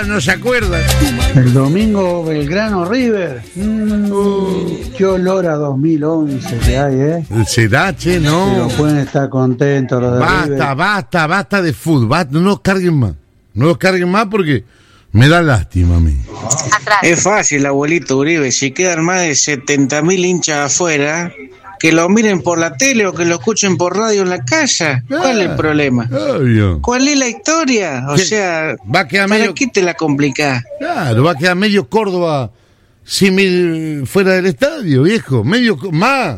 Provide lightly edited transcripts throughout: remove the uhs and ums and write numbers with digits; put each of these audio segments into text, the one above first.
no se acuerdan. El domingo Belgrano River. Qué olor a 2011 que hay, ¿Será, che? No. Pero pueden estar contentos los de River. Basta de fútbol. No los carguen más. No los carguen más porque me da lástima a mí. Es fácil, abuelito Uribe. Si quedan más de 70.000 hinchas afuera, que lo miren por la tele o que lo escuchen por radio en la casa. ¿Cuál es el problema? Obvio. ¿Cuál es la historia? O sea, va a quedar ¿para medio... qué te la complicás? Claro, va a quedar medio Córdoba fuera del estadio, viejo. Medio más.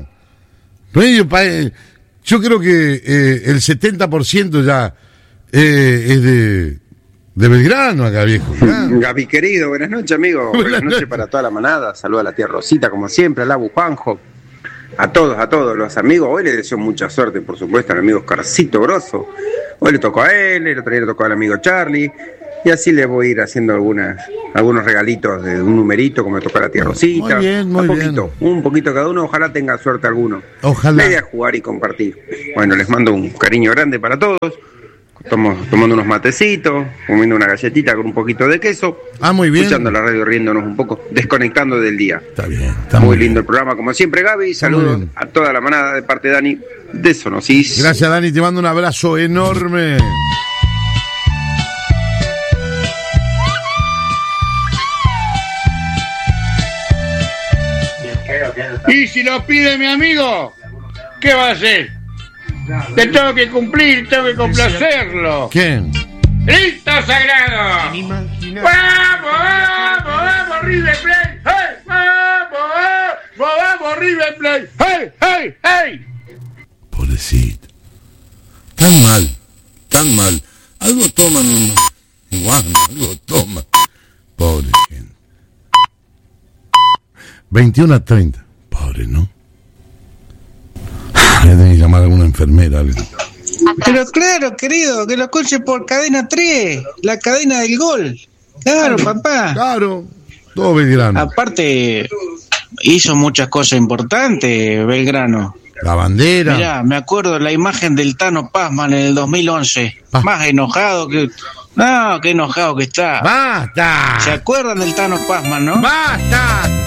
Yo creo que el 70% ya es de Belgrano acá, viejo. Gaby querido, buenas noches, amigo. Buenas noches para toda la manada. Saluda a la tía Rosita, como siempre, a la Juanjo. A todos los amigos. Hoy le deseo mucha suerte, por supuesto, al amigo Oscarcito Grosso. Hoy le tocó a él, el otro día le tocó al amigo Charlie. Y así le voy a ir haciendo algunos regalitos de un numerito, como le tocó a la tía Rosita. Muy bien. Un poquito cada uno, ojalá tenga suerte alguno. Ojalá. La idea es jugar y compartir. Bueno, les mando un cariño grande para todos. Estamos tomando unos matecitos, comiendo una galletita con un poquito de queso. Muy bien. Escuchando la radio, riéndonos un poco, desconectando del día. Está bien. Muy lindo el programa, como siempre, Gaby. Saludos a toda la manada de parte de Dani de Sonosis. Gracias, Dani. Te mando un abrazo enorme. Y si lo pide mi amigo, ¿qué va a hacer? Te tengo que cumplir, tengo que complacerlo. ¿Quién? ¡Listo, Sagrado! ¡Vamos, River Plate! ¡Hey! ¡Vamos, River Plate! ¡Hey! Pobrecito. Tan mal. Algo toman, igual, algo toman. Pobre gente. 21:30. Pobre, ¿no? Le tengo que llamar a alguna enfermera. Pero claro, querido, que lo escuche por Cadena 3, la cadena del gol. Claro, papá. Claro, todo Belgrano. Aparte, hizo muchas cosas importantes, Belgrano. La bandera. Mirá, me acuerdo la imagen del Tano Pazman en el 2011. Más enojado que... No, qué enojado que está. ¡Basta! ¿Se acuerdan del Tano Pazman, no? ¡Basta!